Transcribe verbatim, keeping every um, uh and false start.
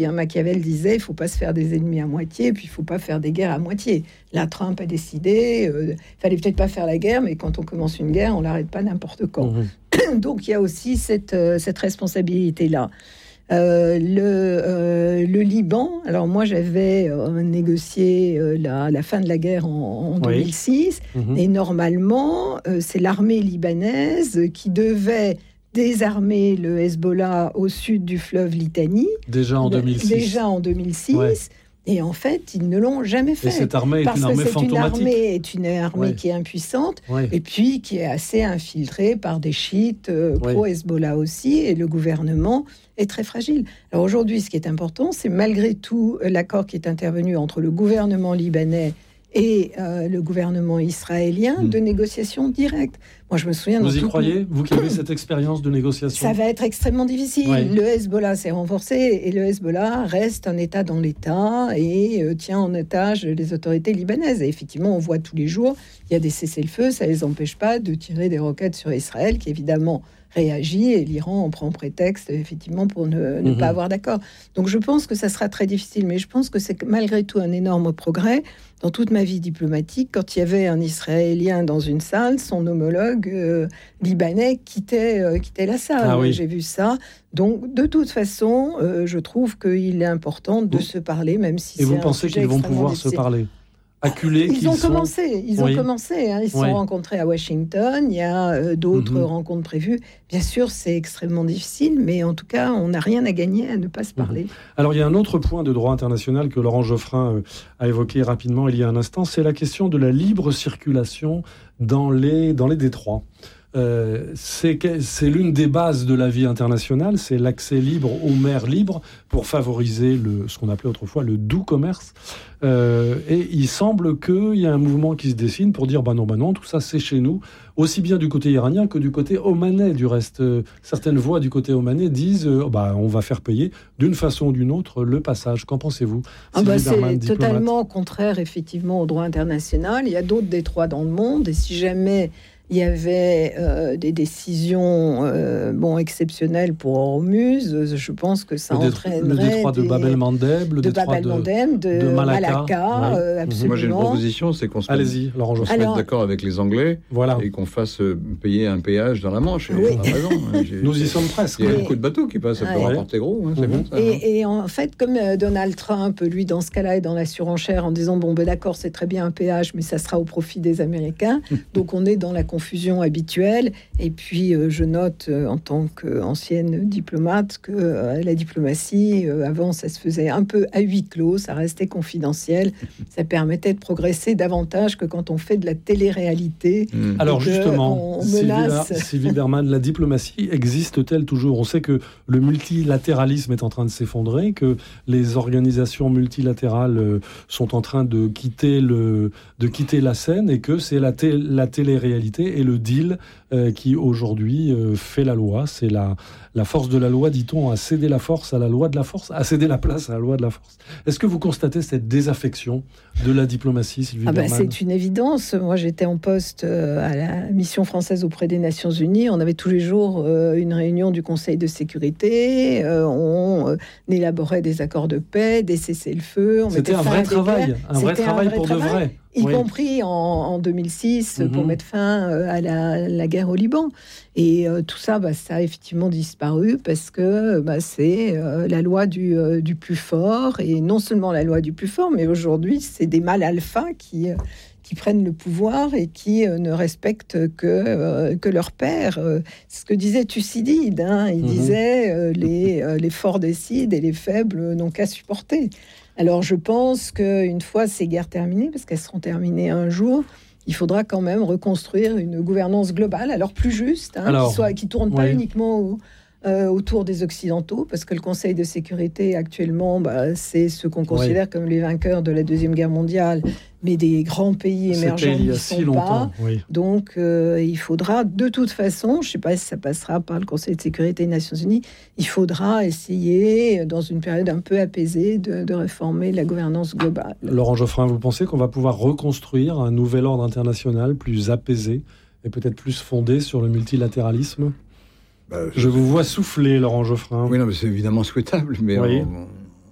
aussi. Hein. Machiavel disait, il ne faut pas se faire des ennemis à moitié, puis il ne faut pas faire des guerres à moitié. Là, Trump a décidé, il euh, fallait peut-être pas faire la guerre, mais quand on commence une guerre, on l'arrête pas n'importe quand. Mmh. Donc, il y a aussi cette, euh, cette responsabilité-là. Euh, le, euh, le Liban, alors moi j'avais euh, négocié euh, la, la fin de la guerre en, en deux mille six, oui. Mmh. Et normalement euh, c'est l'armée libanaise qui devait désarmer le Hezbollah au sud du fleuve Litani. Déjà en deux mille six. Déjà en deux mille six. Ouais. Et en fait, ils ne l'ont jamais fait. Et cette armée est parce une armée que c'est fantomatique. Une armée, est une armée ouais. qui est impuissante, ouais. et puis qui est assez infiltrée par des chiites euh, ouais. pro-Hezbollah aussi, et le gouvernement est très fragile. Alors aujourd'hui, ce qui est important, c'est malgré tout l'accord qui est intervenu entre le gouvernement libanais et euh, le gouvernement israélien mmh. de négociations directes. Moi, je me souviens... Vous y croyez, vous qui avez cette expérience de négociation? Ça va être extrêmement difficile. Ouais. Le Hezbollah s'est renforcé et le Hezbollah reste un État dans l'État et euh, tient en otage les autorités libanaises. Et effectivement, on voit tous les jours, il y a des cessez-le-feu, ça ne les empêche pas de tirer des roquettes sur Israël, qui évidemment réagit, et l'Iran en prend prétexte, effectivement, pour ne, ne mmh. pas avoir d'accord. Donc je pense que ça sera très difficile, mais je pense que c'est malgré tout un énorme progrès. Dans toute ma vie diplomatique, quand il y avait un Israélien dans une salle, son homologue euh, libanais quittait, euh, quittait la salle. Ah oui. J'ai vu ça. Donc, de toute façon, euh, je trouve qu'il est important de vous, se parler, même si et c'est vous pensez qu'ils vont pouvoir difficile. Se parler? Acculés, ils ont sont... commencé, ils oui. ont commencé. Hein. Ils se oui. sont rencontrés à Washington. Il y a euh, d'autres mm-hmm. rencontres prévues. Bien sûr, c'est extrêmement difficile, mais en tout cas, on n'a rien à gagner à ne pas se parler. Mm-hmm. Alors, il y a un autre point de droit international que Laurent Geoffrin euh, a évoqué rapidement il y a un instant, c'est la question de la libre circulation dans les dans les détroits. Euh, c'est, c'est l'une des bases de la vie internationale, c'est l'accès libre aux mers libres pour favoriser le, ce qu'on appelait autrefois le doux commerce. Euh, et il semble qu'il y a un mouvement qui se dessine pour dire bah non, bah non, tout ça c'est chez nous, aussi bien du côté iranien que du côté omanais. Du reste, euh, certaines voix du côté omanais disent euh, bah on va faire payer d'une façon ou d'une autre le passage. Qu'en pensez-vous? Ah bah c'est diplomate. Totalement contraire effectivement au droit international. Il y a d'autres détroits dans le monde et si jamais il y avait euh, des décisions euh, bon, exceptionnelles pour Hormuz. Je pense que ça le entraînerait... Le détroit de Bab el-Mandeb, le de détroit Bab el-Mandeb, de, de Malacca, Malacca ouais. euh, absolument. Moi, j'ai une proposition, c'est qu'on se, Allez-y, Laurent on se mette d'accord avec les Anglais voilà. et qu'on fasse payer un péage dans la Manche. Oui. Raison, hein, Nous y sommes presque. Il y a beaucoup de bateaux qui passent, ça ouais. peut rapporter gros. Hein, c'est mmh. bon, ça, et, hein. et en fait, comme Donald Trump, lui, dans ce cas-là, est dans la surenchère en disant, bon, ben d'accord, c'est très bien un péage, mais ça sera au profit des Américains. Donc, on est dans la confusion habituelle. Et puis, euh, je note, euh, en tant qu'ancienne diplomate, que euh, la diplomatie, euh, avant, ça se faisait un peu à huis clos, ça restait confidentiel, ça permettait de progresser davantage que quand on fait de la télé-réalité. Mmh. Alors justement, on menace... Sylvie Berman, la diplomatie existe-t-elle toujours? On sait que le multilatéralisme est en train de s'effondrer, que les organisations multilatérales euh, sont en train de quitter, le, de quitter la scène et que c'est la, té- la télé-réalité et le deal Euh, qui aujourd'hui euh, fait la loi. C'est la, la force de la loi, dit-on, a cédé la force à la loi de la force, a cédé la place à la loi de la force. Est-ce que vous constatez cette désaffection de la diplomatie, Sylvie ah bah, Berman? C'est une évidence. Moi, j'étais en poste euh, à la mission française auprès des Nations Unies. On avait tous les jours euh, une réunion du Conseil de sécurité. Euh, on euh, élaborait des accords de paix, des cessez-le-feu. C'était un vrai travail, un vrai travail pour de vrai. Y oui. compris en, en deux mille six, mm-hmm. pour mettre fin euh, à la, la guerre au Liban. Et euh, tout ça, bah, ça a effectivement disparu parce que bah, c'est euh, la loi du, euh, du plus fort. Et non seulement la loi du plus fort, mais aujourd'hui, c'est des mâles alphas qui... Euh, qui prennent le pouvoir et qui euh, ne respectent que, euh, que leur père. Euh, c'est ce que disait Thucydide. Hein. Il mmh. disait euh, les, euh, les forts décident et les faibles n'ont qu'à supporter. Alors je pense qu'une fois ces guerres terminées, parce qu'elles seront terminées un jour, il faudra quand même reconstruire une gouvernance globale, alors plus juste, hein, alors, qui soit, qui tourne pas oui. uniquement au, euh, autour des Occidentaux, parce que le Conseil de sécurité actuellement, bah, c'est ce qu'on considère oui. comme les vainqueurs de la Deuxième Guerre mondiale, mais des grands pays émergents n'y sont si pas. Oui. Donc, euh, il faudra, de toute façon, je ne sais pas si ça passera par le Conseil de sécurité des Nations Unies, il faudra essayer, dans une période un peu apaisée, de, de réformer la gouvernance globale. Laurent Geoffrin, vous pensez qu'on va pouvoir reconstruire un nouvel ordre international plus apaisé et peut-être plus fondé sur le multilatéralisme ? Bah, je... je vous vois souffler, Laurent Geoffrin. Oui, non, mais c'est évidemment souhaitable, mais... Oui. On...